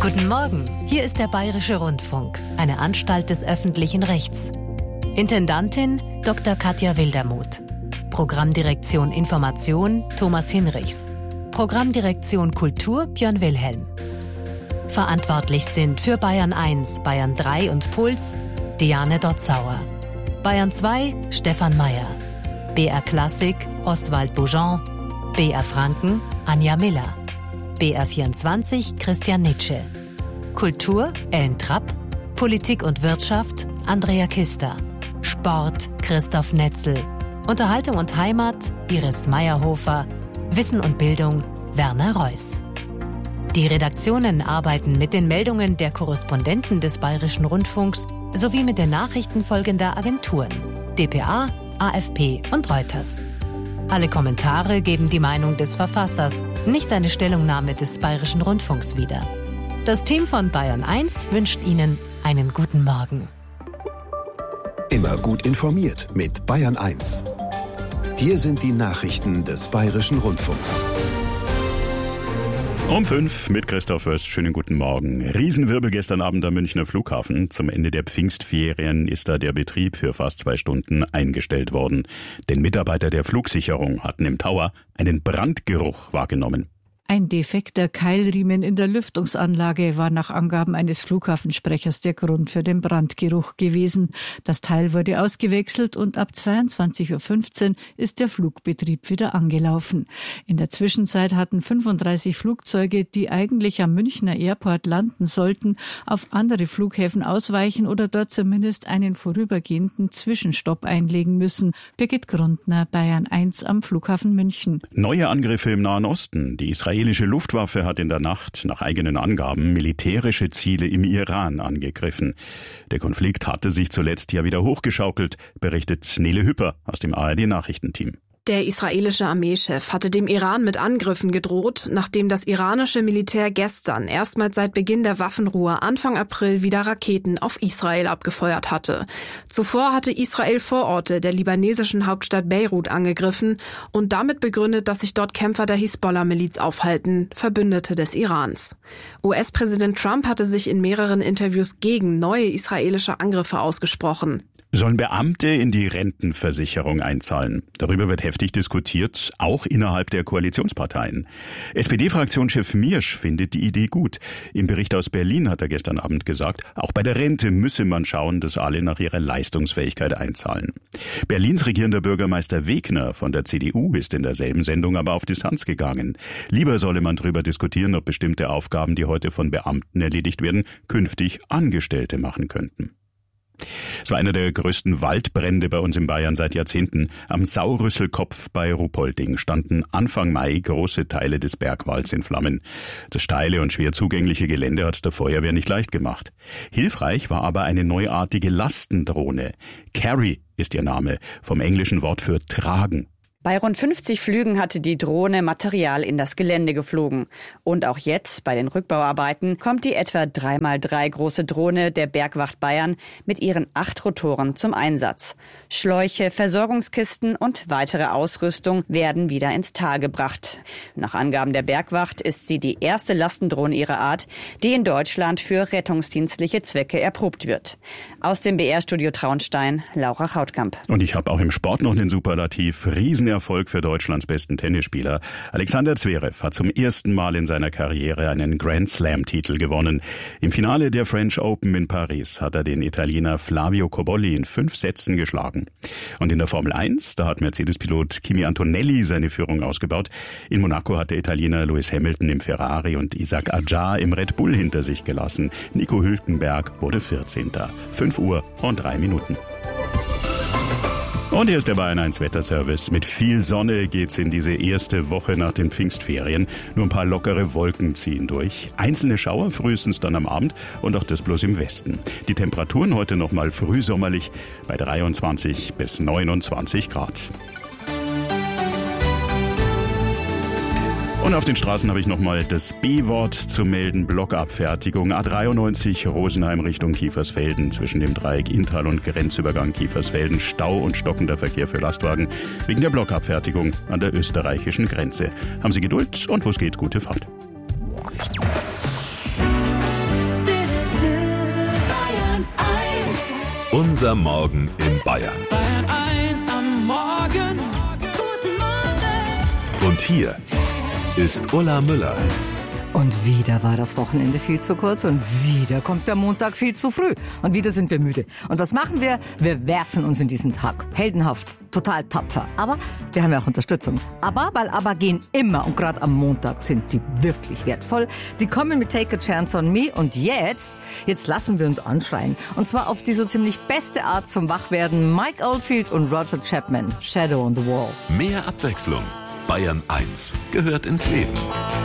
Guten Morgen, hier ist der Bayerische Rundfunk, eine Anstalt des öffentlichen Rechts. Intendantin Dr. Katja Wildermuth. Programmdirektion Information Thomas Hinrichs. Programmdirektion Kultur Björn Wilhelm. Verantwortlich sind für Bayern 1, Bayern 3 und Puls Diane Dotzauer. Bayern 2 Stefan Mayer. BR Klassik Oswald Boujon. BR Franken Anja Miller. BR 24 Christian Nitsche. Kultur Ellen Trapp. Politik und Wirtschaft Andrea Kister. Sport Christoph Netzel. Unterhaltung und Heimat Iris Meyerhofer. Wissen und Bildung Werner Reuss. Die Redaktionen arbeiten mit den Meldungen der Korrespondenten des Bayerischen Rundfunks sowie mit den Nachrichten folgender Agenturen: dpa, AFP und Reuters. Alle Kommentare geben die Meinung des Verfassers, nicht eine Stellungnahme des Bayerischen Rundfunks wieder. Das Team von Bayern 1 wünscht Ihnen einen guten Morgen. Immer gut informiert mit Bayern 1. Hier sind die Nachrichten des Bayerischen Rundfunks. Um 5 mit Christoph Wöst. Schönen guten Morgen. Riesenwirbel gestern Abend am Münchner Flughafen. Zum Ende der Pfingstferien ist da der Betrieb für fast 2 Stunden eingestellt worden. Denn Mitarbeiter der Flugsicherung hatten im Tower einen Brandgeruch wahrgenommen. Ein defekter Keilriemen in der Lüftungsanlage war nach Angaben eines Flughafensprechers der Grund für den Brandgeruch gewesen. Das Teil wurde ausgewechselt und ab 22.15 Uhr ist der Flugbetrieb wieder angelaufen. In der Zwischenzeit hatten 35 Flugzeuge, die eigentlich am Münchner Airport landen sollten, auf andere Flughäfen ausweichen oder dort zumindest einen vorübergehenden Zwischenstopp einlegen müssen. Birgit Grundner, Bayern 1 am Flughafen München. Neue Angriffe im Nahen Osten. Die israelische Luftwaffe hat in der Nacht nach eigenen Angaben militärische Ziele im Iran angegriffen. Der Konflikt hatte sich zuletzt ja wieder hochgeschaukelt, berichtet Nele Hüpper aus dem ARD-Nachrichtenteam. Der israelische Armeechef hatte dem Iran mit Angriffen gedroht, nachdem das iranische Militär gestern erstmals seit Beginn der Waffenruhe Anfang April wieder Raketen auf Israel abgefeuert hatte. Zuvor hatte Israel Vororte der libanesischen Hauptstadt Beirut angegriffen und damit begründet, dass sich dort Kämpfer der Hisbollah-Miliz aufhalten, Verbündete des Irans. US-Präsident Trump hatte sich in mehreren Interviews gegen neue israelische Angriffe ausgesprochen. Sollen Beamte in die Rentenversicherung einzahlen? Darüber wird heftig diskutiert, auch innerhalb der Koalitionsparteien. SPD-Fraktionschef Miersch findet die Idee gut. Im Bericht aus Berlin hat er gestern Abend gesagt, auch bei der Rente müsse man schauen, dass alle nach ihrer Leistungsfähigkeit einzahlen. Berlins regierender Bürgermeister Wegner von der CDU ist in derselben Sendung aber auf Distanz gegangen. Lieber solle man darüber diskutieren, ob bestimmte Aufgaben, die heute von Beamten erledigt werden, künftig Angestellte machen könnten. Es war einer der größten Waldbrände bei uns in Bayern seit Jahrzehnten. Am Saurüsselkopf bei Ruppolding standen Anfang Mai große Teile des Bergwalds in Flammen. Das steile und schwer zugängliche Gelände hat der Feuerwehr nicht leicht gemacht. Hilfreich war aber eine neuartige Lastendrohne. Carry ist ihr Name, vom englischen Wort für tragen. Bei rund 50 Flügen hatte die Drohne Material in das Gelände geflogen. Und auch jetzt, bei den Rückbauarbeiten, kommt die etwa 3x3 große Drohne der Bergwacht Bayern mit ihren 8 Rotoren zum Einsatz. Schläuche, Versorgungskisten und weitere Ausrüstung werden wieder ins Tal gebracht. Nach Angaben der Bergwacht ist sie die erste Lastendrohne ihrer Art, die in Deutschland für rettungsdienstliche Zwecke erprobt wird. Aus dem BR-Studio Traunstein, Laura Chautkamp. Und ich habe auch im Sport noch einen Superlativ. Riesenerfolg für Deutschlands besten Tennisspieler. Alexander Zverev hat zum ersten Mal in seiner Karriere einen Grand Slam-Titel gewonnen. Im Finale der French Open in Paris hat er den Italiener Flavio Cobolli in 5 Sätzen geschlagen. Und in der Formel 1, da hat Mercedes-Pilot Kimi Antonelli seine Führung ausgebaut. In Monaco hat der Italiener Lewis Hamilton im Ferrari und Isaac Adjar im Red Bull hinter sich gelassen. Nico Hülkenberg wurde 14. 5 Uhr und 3 Minuten. Und hier ist der Bayern 1 Wetterservice. Mit viel Sonne geht's in diese erste Woche nach den Pfingstferien. Nur ein paar lockere Wolken ziehen durch. Einzelne Schauer frühestens dann am Abend und auch das bloß im Westen. Die Temperaturen heute nochmal frühsommerlich bei 23 bis 29 Grad. Und auf den Straßen habe ich nochmal das B-Wort zu melden. Blockabfertigung A93 Rosenheim Richtung Kiefersfelden. Zwischen dem Dreieck Inntal und Grenzübergang Kiefersfelden Stau und stockender Verkehr für Lastwagen wegen der Blockabfertigung an der österreichischen Grenze. Haben Sie Geduld und wo es geht, gute Fahrt. Unser Morgen in Bayern. Bayern 1 am Morgen. Guten Morgen. Und hier ist Ulla Müller. Und wieder war das Wochenende viel zu kurz und wieder kommt der Montag viel zu früh. Und wieder sind wir müde. Und was machen wir? Wir werfen uns in diesen Tag. Heldenhaft, total tapfer. Aber wir haben ja auch Unterstützung. Aber gehen immer und gerade am Montag sind die wirklich wertvoll. Die kommen mit Take a Chance on Me und jetzt lassen wir uns anschreien. Und zwar auf die so ziemlich beste Art zum Wachwerden. Mike Oldfield und Roger Chapman, Shadow on the Wall. Mehr Abwechslung. Bayern 1 gehört ins Leben.